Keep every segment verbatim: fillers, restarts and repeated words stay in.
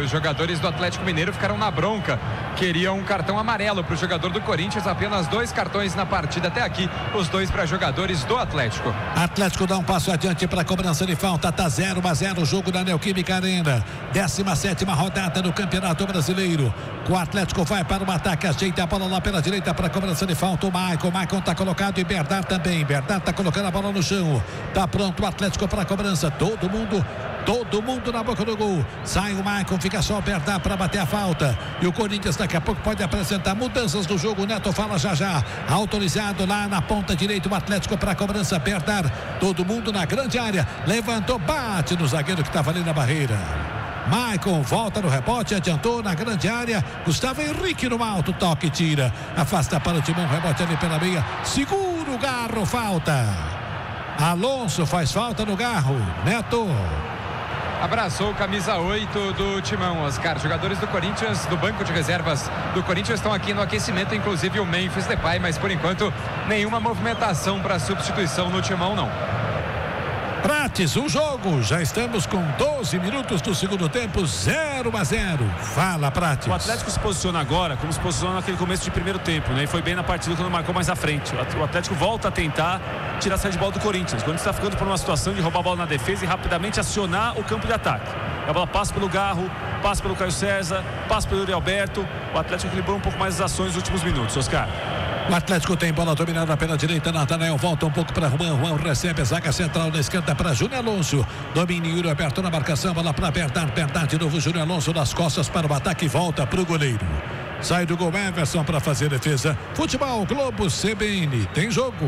os jogadores do Atlético Mineiro ficaram na bronca. Queriam um cartão amarelo para o jogador do Corinthians, apenas dois cartões na partida até aqui, os dois para jogadores do Atlético. Atlético dá um passo adiante para a cobrança de falta, tá zero a zero o jogo da Neoquímica Arena. décima sétima rodada do Campeonato Brasileiro. O Atlético vai para o ataque, ajeita a bola lá pela direita para a cobrança de falta. O Maicon, Maicon tá colocado e Bernard também. Bernard tá colocando a bola no chão. Tá pronto o Atlético para a cobrança. Todo mundo, todo mundo na boca do gol. Sai o Maicon, fica só o Bernard para bater a falta. E o Corinthians daqui a pouco pode apresentar mudanças do jogo. O Neto fala já já. Autorizado lá na ponta direita o Atlético para a cobrança. Bernard, todo mundo na grande área. Levantou, bate no zagueiro que estava ali na barreira. Maicon volta no rebote, adiantou na grande área. Gustavo Henrique no alto, toque, tira. Afasta para o Timão, rebote ali pela meia. Segura o Garro, falta. Alonso faz falta no Garro. Neto. Abraçou o camisa oito do Timão, Oscar. Jogadores do Corinthians, do banco de reservas do Corinthians, estão aqui no aquecimento, inclusive o Memphis Depay, mas por enquanto nenhuma movimentação para substituição no Timão, não. Prates, o jogo, já estamos com doze minutos do segundo tempo, zero a zero. Fala, Prates. O Atlético se posiciona agora como se posiciona naquele começo de primeiro tempo, né? E foi bem na partida quando marcou mais à frente. O Atlético volta a tentar tirar a saída de bola do Corinthians. Quando está ficando por uma situação de roubar a bola na defesa e rapidamente acionar o campo de ataque. A bola passa pelo Garro, passa pelo Caio César, passa pelo Yuri Alberto. O Atlético equilibrou um pouco mais as ações nos últimos minutos, Oscar. O Atlético tem bola dominada pela direita. Natanael volta um pouco para Juan. Juan recebe a zaga central na esquerda para Júnior Alonso. Domínio, Yuri Alberto na marcação. Bola para Bernard. Bernard de novo. Júnior Alonso nas costas para o ataque. Volta para o goleiro. Sai do gol Everson para fazer defesa. Futebol Globo C B N. Tem jogo.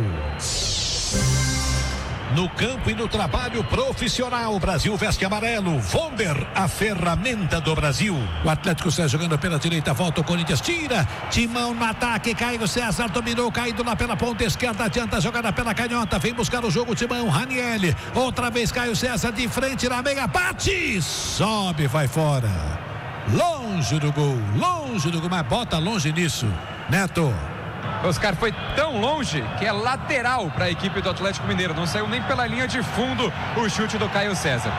No campo e no trabalho profissional, o Brasil veste amarelo. Vonder, a ferramenta do Brasil. O Atlético sai jogando pela direita, volta o Corinthians, tira. Timão no ataque, Caio César dominou, caído lá pela ponta esquerda, adianta a jogada pela canhota, vem buscar o jogo Timão, Raniel. Outra vez Caio César de frente na meia, bate, sobe, vai fora. Longe do gol, longe do gol, mas bota longe nisso. Neto. Oscar, foi tão longe que é lateral para a equipe do Atlético Mineiro. Não saiu nem pela linha de fundo o chute do Caio César.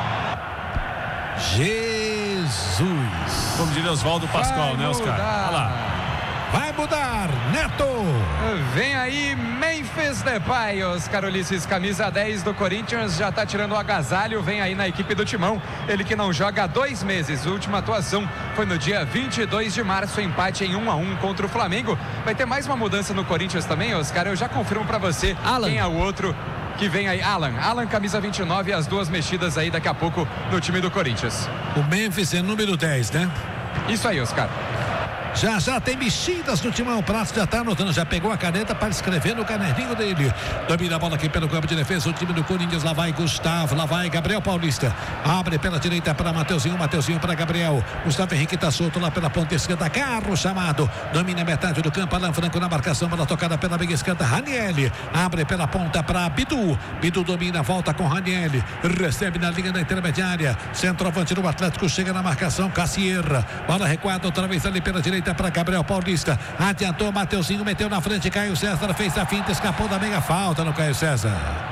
Jesus. Como diria Oswaldo Pascoal, né, Oscar? Olha lá. Vai mudar, Neto. Vem aí Memphis Depay, Oscar Ulisses, camisa dez do Corinthians, já tá tirando o agasalho, vem aí na equipe do Timão, ele que não joga há dois meses, a última atuação foi no dia vinte e dois de março, empate em um a um contra o Flamengo. Vai ter mais uma mudança no Corinthians também, Oscar, eu já confirmo pra você Alan. Quem é o outro que vem aí, Alan, Alan camisa vinte e nove, as duas mexidas aí daqui a pouco no time do Corinthians. O Memphis é número dez, né? Isso aí, Oscar. Já já tem mexidas no Timão. O Prato já está anotando, já pegou a caneta para escrever no caderninho dele. Domina a bola aqui pelo campo de defesa. O time do Corinthians, lá vai Gustavo, lá vai Gabriel Paulista. Abre pela direita para Mateuzinho, Mateuzinho para Gabriel. Gustavo Henrique está solto lá pela ponta esquerda. Carro chamado. Domina a metade do campo. Alan Franco na marcação. Bola tocada pela meia esquerda. Raniel. Abre pela ponta para Bidu. Bidu domina, volta com Raniel. Recebe na linha da intermediária. Centroavante do Atlético chega na marcação. Cassierra. Bola recuada outra vez ali pela direita para Gabriel Paulista, adiantou Mateuzinho, meteu na frente, Caio César fez a finta, escapou da meia, falta no Caio César,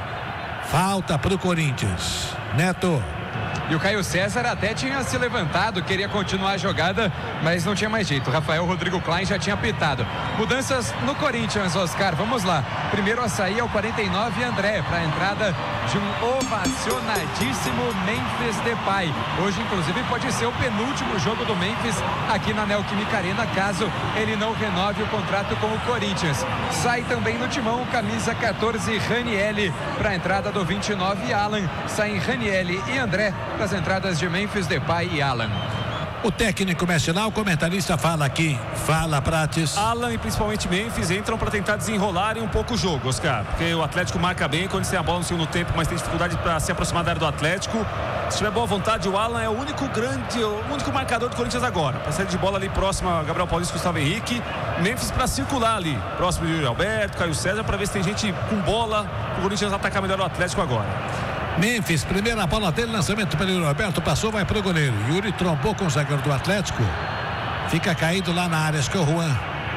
falta para o Corinthians. Neto. E o Caio César até tinha se levantado, queria continuar a jogada, mas não tinha mais jeito. Rafael Rodrigo Klein já tinha pitado. Mudanças no Corinthians, Oscar, vamos lá. Primeiro a sair ao quarenta e nove, André, para a entrada de um ovacionadíssimo Memphis Depay. Hoje, inclusive, pode ser o penúltimo jogo do Memphis aqui na Neoquímica Arena, caso ele não renove o contrato com o Corinthians. Sai também no Timão, camisa quatorze, Raniel, para a entrada do vinte e nove, Alan. Saem Raniel e André para as entradas de Memphis Depay e Alan. O técnico mexe lá, o comentarista fala aqui. Fala, Prates. Alan e principalmente Memphis entram para tentar desenrolarem um pouco o jogo, Oscar. Porque o Atlético marca bem quando tem a bola no segundo tempo, mas tem dificuldade para se aproximar da área do Atlético. Se tiver boa vontade, o Alan é o único grande, o único marcador do Corinthians agora. Para sair de bola ali próximo a Gabriel Paulista e Gustavo Henrique. Memphis para circular ali, próximo de Yuri Alberto, Caio César, para ver se tem gente com bola. O Corinthians atacar melhor o Atlético agora. Memphis, primeira bola dele, lançamento pelo Yuri Alberto, passou, vai pro goleiro. Yuri trombou com o zagueiro do Atlético. Fica caído lá na área, acho que é o Juan.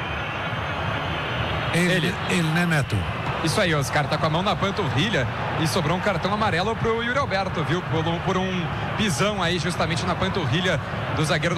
Ele, ele, ele né, Neto? Isso aí, Oscar, tá com a mão na panturrilha e sobrou um cartão amarelo pro Yuri Alberto, viu? Por, por um pisão aí justamente na panturrilha do zagueiro do